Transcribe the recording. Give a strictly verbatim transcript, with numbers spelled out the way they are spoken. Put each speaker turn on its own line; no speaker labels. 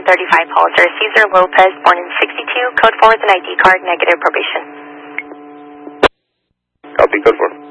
thirty-five Hollister. Cesar Lopez, born in sixty-two, code four with an I D card, negative probation.
Copy, code four.